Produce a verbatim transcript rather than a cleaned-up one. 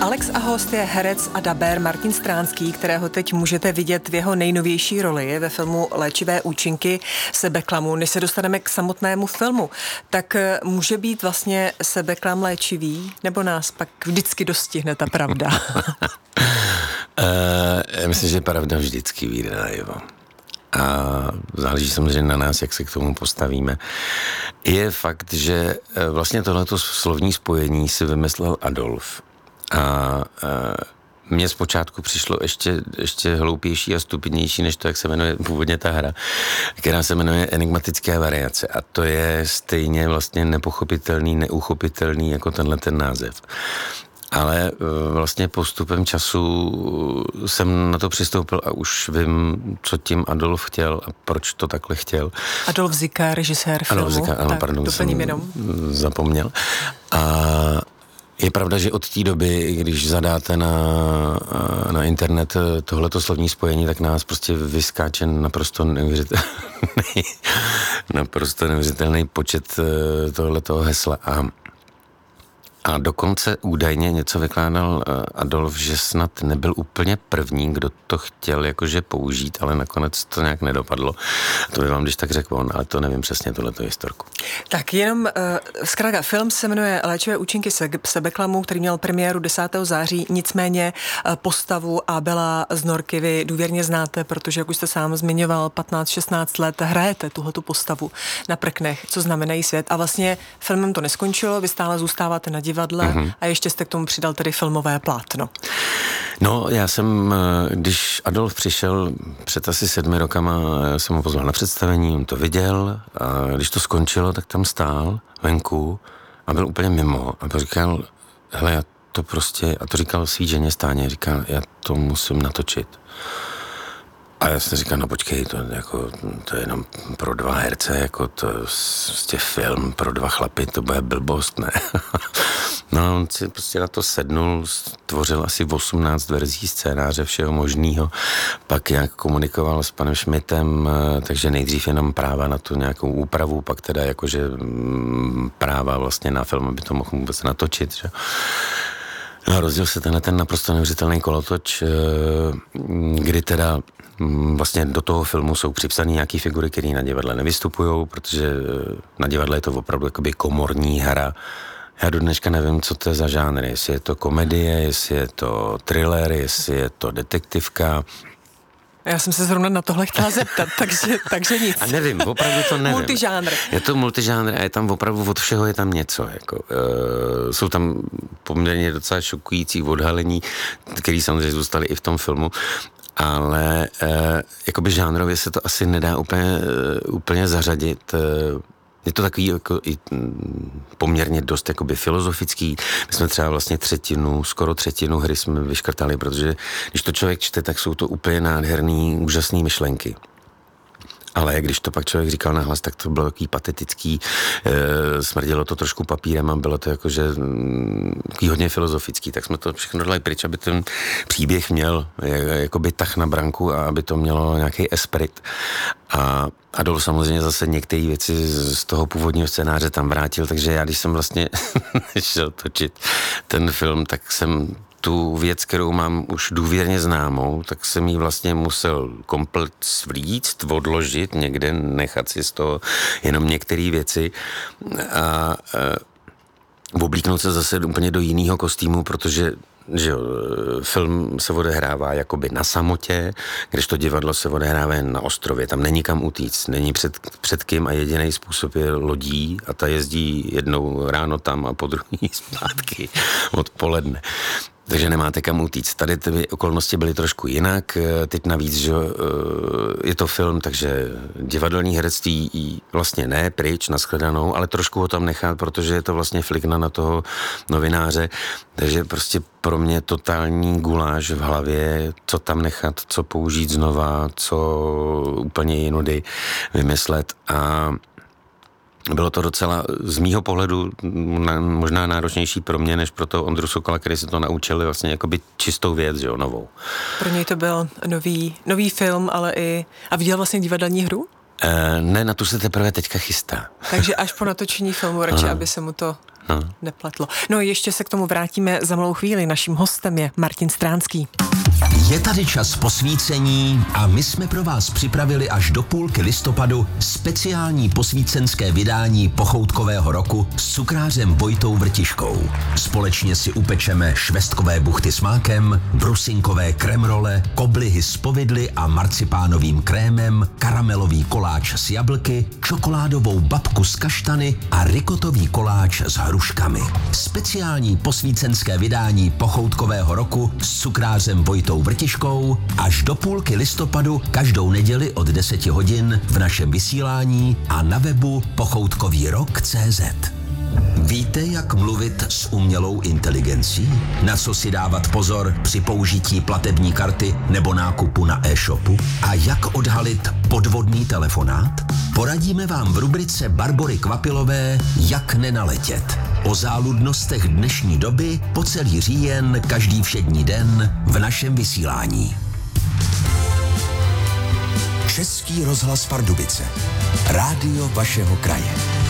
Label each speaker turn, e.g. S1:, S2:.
S1: Alex a host je herec a dabér Martin Stránský, kterého teď můžete vidět v jeho nejnovější roli ve filmu Léčivé účinky sebeklamu. Než se dostaneme k samotnému filmu, tak může být vlastně sebeklam léčivý, nebo nás pak vždycky dostihne ta pravda?
S2: uh, myslím, že pravda vždycky vyjde najevo. A záleží samozřejmě na nás, jak se k tomu postavíme. Je fakt, že vlastně tohleto slovní spojení si vymyslel Adolf. A mně zpočátku přišlo ještě, ještě hloupější a stupidnější, než to, jak se jmenuje původně ta hra, která se jmenuje Enigmatické variace. A to je stejně vlastně nepochopitelný, neuchopitelný jako tenhle ten název. Ale vlastně postupem času jsem na to přistoupil a už vím, co tím Adolf chtěl a proč to takhle chtěl.
S1: Adolf Zika, režisér filmu.
S2: Adolf Zika, ano, tak, pardon, jsem jenom. zapomněl. A je pravda, že od té doby, když zadáte na, na internet tohleto slovní spojení, tak nás prostě vyskáče naprosto neuvěřitelný, naprosto neuvěřitelný počet tohletoho hesla. A A dokonce údajně něco vykládal Adolf, že snad nebyl úplně první, kdo to chtěl jakože použít, ale nakonec to nějak nedopadlo. To by vám když tak řekl on, ale to nevím přesně tohleto historku.
S1: Tak jenom, uh, zkrátka, film se jmenuje Léčivé účinky sebeklamu, který měl premiéru desátého září, nicméně uh, postavu Abela z Norky vy důvěrně znáte, protože, jak už jste sám zmiňoval, patnáct šestnáct let hrajete tuhletu postavu na prknech, co znamenají svět. A vlastně filmem to neskončilo, vy stále zůstáváte na divadle mm-hmm. a ještě jste k tomu přidal tedy filmové plátno.
S2: No, já jsem, když Adolf přišel před asi sedmi rokama, jsem ho pozval na představení, on to viděl a když to skončilo, tak tam stál venku a byl úplně mimo a říkal, hele, já to prostě, a to říkal svý ženě Stáně, říkal, já to musím natočit. A já jsem říkal, no počkej, to, jako, to je jenom pro dva herce, jako to prostě film pro dva chlapy, to bude blbost, ne? No, on si prostě na to sednul, stvořil asi osmnáct verzí scénáře všeho možného, pak jak komunikoval s panem Schmidtem, takže nejdřív jenom práva na tu nějakou úpravu, pak teda jakože práva vlastně na film, aby to mohl vůbec natočit, že? No a rozděl se tenhle ten naprosto neuvěřitelný kolotoč, kdy teda vlastně do toho filmu jsou připsané nějaké figury, které na divadle nevystupují, protože na divadle je to opravdu jakoby komorní hra. Já do dneška nevím, co to je za žánr, jestli je to komedie, jestli je to thriller, jestli je to detektivka.
S1: Já jsem se zrovna na tohle chtěla zeptat, takže, takže nic.
S2: A nevím, opravdu to nevím.
S1: Multižánr.
S2: Je to multižánr a je tam opravdu od všeho je tam něco. Jako, uh, jsou tam poměrně docela šokující odhalení, které samozřejmě zůstaly i v tom filmu. Ale uh, jakoby žánrově se to asi nedá úplně, uh, úplně zařadit. Uh, je to takový jako i poměrně dost jakoby filozofický. My jsme třeba vlastně třetinu, skoro třetinu hry jsme vyškrtali, protože když to člověk čte, tak jsou to úplně nádherný, úžasný myšlenky. Ale když to pak člověk říkal nahlas, tak to bylo takový patetický, e, smrdělo to trošku papírem a bylo to jakože takový hodně filozofický, tak jsme to všechno dali pryč, aby ten příběh měl jakoby tah na branku a aby to mělo nějaký esprit. A Adolf samozřejmě zase některé věci z toho původního scénáře tam vrátil, takže já, když jsem vlastně šel točit ten film, tak jsem tu věc, kterou mám už důvěrně známou, tak jsem ji vlastně musel komplet svlíct, odložit, někde nechat si z toho jenom některé věci a, a oblíknout se zase úplně do jiného kostýmu, protože že jo, film se odehrává jakoby na samotě, když to divadlo se odehrává na ostrově, tam není kam utíct, není před, před kým a jediný způsob je lodí a ta jezdí jednou ráno tam a po druhý zpátky odpoledne. Takže nemáte kam utíct. Tady ty okolnosti byly trošku jinak. Teď navíc, že je to film, takže divadelní herectví vlastně ne pryč, nashledanou, ale trošku ho tam nechat, protože je to vlastně flikna na toho novináře. Takže prostě pro mě totální guláš v hlavě, co tam nechat, co použít znova, co úplně jinudy vymyslet. A bylo to docela z mýho pohledu možná náročnější pro mě, než pro toho Ondru Sokola, který se to naučili vlastně jakoby čistou věc, že jo, novou.
S1: Pro něj to byl nový, nový film, ale i... A viděl vlastně divadelní hru?
S2: E, ne, na tu se teprve teďka chystá.
S1: Takže až po natočení filmu radši, aby se mu to
S2: No.
S1: nepletlo. No ještě se k tomu vrátíme za malou chvíli. Naším hostem je Martin Stránský.
S3: Je tady čas posvícení a my jsme pro vás připravili až do půlky listopadu speciální posvícenské vydání pochoutkového roku s cukrářem Vojtou Vrtiškou. Společně si upečeme švestkové buchty s mákem, brusinkové kremrole, koblihy s povidly a marcipánovým krémem, karamelový koláč s jablky, čokoládovou babku s kaštany a rikotový koláč s hruškami. Speciální posvícenské vydání pochoutkového roku s cukrářem Vojtou Vrtiškou až do půlky listopadu každou neděli od deseti hodin v našem vysílání a na webu pochoutkový rok tečka cé zet. Víte, jak mluvit s umělou inteligencí? Na co si dávat pozor při použití platební karty nebo nákupu na e-shopu? A jak odhalit podvodný telefonát? Poradíme vám v rubrice Barbory Kvapilové Jak nenaletět. O záludnostech dnešní doby po celý říjen každý všední den v našem vysílání. Český rozhlas Pardubice. Rádio vašeho kraje.